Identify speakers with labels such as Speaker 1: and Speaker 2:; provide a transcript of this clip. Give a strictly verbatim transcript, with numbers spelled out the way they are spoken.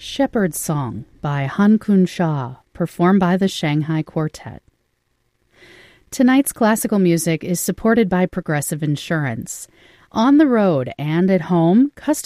Speaker 1: Shepherd's Song by Han Kun Shah, performed by the Shanghai Quartet. Tonight's classical music is supported by Progressive Insurance. On the road and at home, custom